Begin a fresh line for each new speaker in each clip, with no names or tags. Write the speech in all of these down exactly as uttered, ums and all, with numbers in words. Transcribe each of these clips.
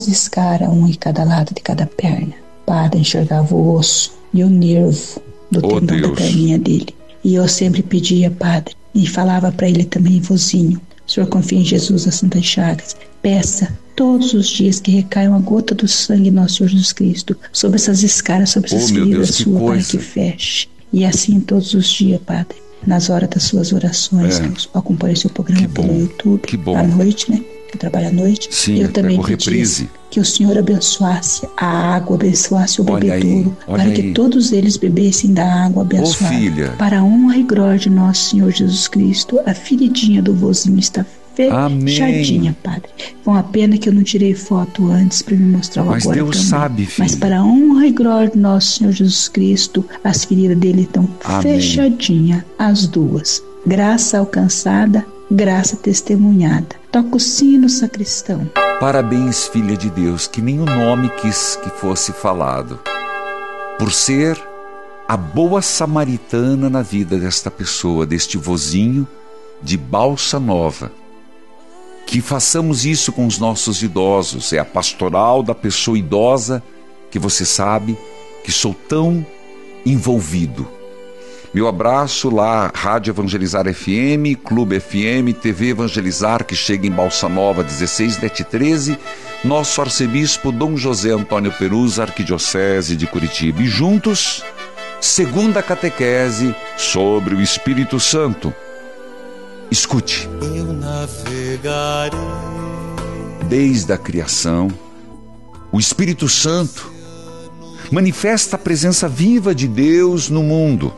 escaras, um em cada lado de cada perna. Padre, enxergava o osso e o nervo do
oh,
tendão da perninha dele. E eu sempre pedia, Padre, e falava para ele também, vozinho, o senhor confia em Jesus das Santas Chagas. Peça todos os dias que recaia uma gota do sangue de nosso Senhor Jesus Cristo sobre essas escaras, sobre essas
oh,
feridas
Deus,
sua,
para
que feche. E assim todos os dias, Padre, nas horas das suas orações,
é.
que eu acompanho seu programa pelo YouTube,
que bom.
à noite, né? Eu trabalho à noite.
Sim,
eu também
pedi
que o Senhor abençoasse a água, abençoasse o bebedouro, para
aí.
que todos eles bebessem da água abençoada.
Oh, filha.
Para a honra e glória de nosso Senhor Jesus Cristo, a feridinha do vozinho está fechadinha, Padre. Com a pena que eu não tirei foto antes para me mostrar
Mas
agora
Deus
também.
sabe, filha.
Mas para a honra e glória de nosso Senhor Jesus Cristo, as feridas dele estão fechadinhas, as duas. Graça alcançada, graça testemunhada. Toca o sino, sacristão.
Parabéns, filha de Deus, que nem o nome quis que fosse falado, por ser a boa samaritana na vida desta pessoa, deste vozinho de Balsa Nova. Que façamos isso com os nossos idosos. É a pastoral da pessoa idosa que você sabe que sou tão envolvido. Meu abraço lá, Rádio Evangelizar F M, Clube F M, T V Evangelizar, que chega em Balsa Nova, dezesseis net treze, nosso arcebispo Dom José Antônio Perusa, Arquidiocese de Curitiba. E juntos, segunda catequese sobre o Espírito Santo. Escute.
Eu navegarei.
Desde a criação, o Espírito Santo manifesta a presença viva de Deus no mundo.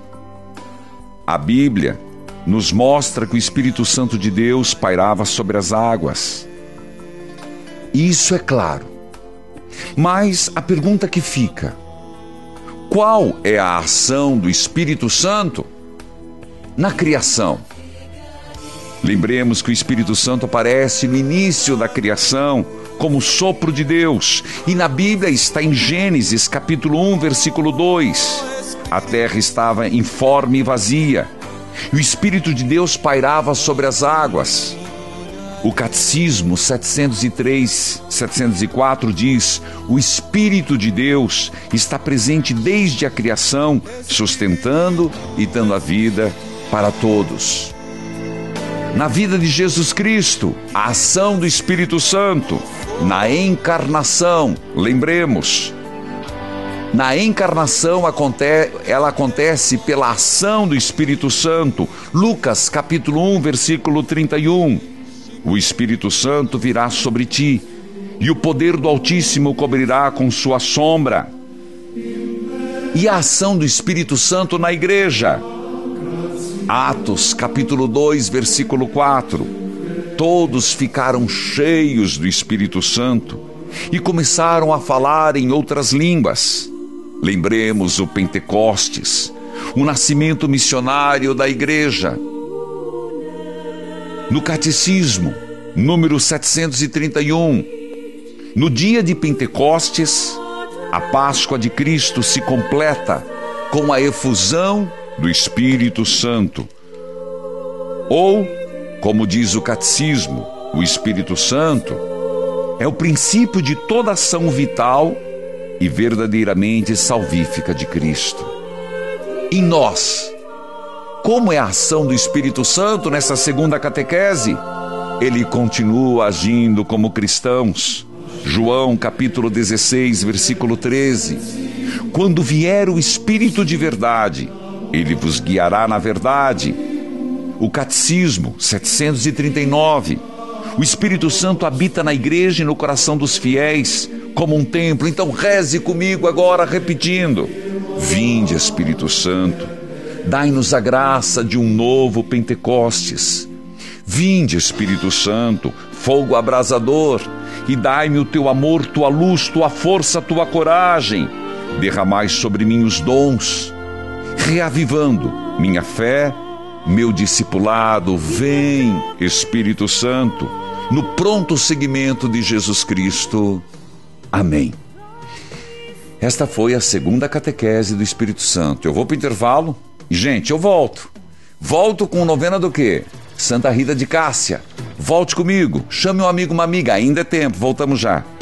A Bíblia nos mostra que o Espírito Santo de Deus pairava sobre as águas. Isso é claro. Mas a pergunta que fica: qual é a ação do Espírito Santo na criação? Lembremos que o Espírito Santo aparece no início da criação como sopro de Deus. E na Bíblia está em Gênesis capítulo um, versículo dois. A terra estava informe e vazia, e o Espírito de Deus pairava sobre as águas. O Catecismo setecentos e três, setecentos e quatro diz: o Espírito de Deus está presente desde a criação, sustentando e dando a vida para todos. Na vida de Jesus Cristo, a ação do Espírito Santo. Na encarnação, lembremos, na encarnação ela acontece pela ação do Espírito Santo. Lucas capítulo um, versículo trinta e um. O Espírito Santo virá sobre ti, e o poder do Altíssimo cobrirá com sua sombra. E a ação do Espírito Santo na igreja. Atos capítulo dois, versículo quatro. Todos ficaram cheios do Espírito Santo e começaram a falar em outras línguas. Lembremos o Pentecostes, o nascimento missionário da igreja. No Catecismo, número setecentos e trinta e um, no dia de Pentecostes, a Páscoa de Cristo se completa com a efusão do Espírito Santo. Ou, como diz o Catecismo, o Espírito Santo é o princípio de toda ação vital e verdadeiramente salvífica de Cristo. Em nós, como é a ação do Espírito Santo nessa segunda catequese? Ele continua agindo como cristãos. João capítulo dezesseis, versículo treze. Quando vier o Espírito de verdade, ele vos guiará na verdade. O Catecismo setecentos e trinta e nove. O Espírito Santo habita na igreja e no coração dos fiéis como um templo. Então reze comigo agora repetindo: vinde, Espírito Santo, dai-nos a graça de um novo Pentecostes. Vinde, Espírito Santo, fogo abrasador, e dai-me o teu amor, tua luz, tua força, tua coragem. Derramai sobre mim os dons, reavivando minha fé, meu discipulado. Vem, Espírito Santo, no pronto seguimento de Jesus Cristo. Amém. Esta foi a segunda catequese do Espírito Santo. Eu vou para o intervalo e, gente, eu volto. Volto com novena do quê? Santa Rita de Cássia. Volte comigo, chame um amigo, uma amiga, ainda é tempo, voltamos já.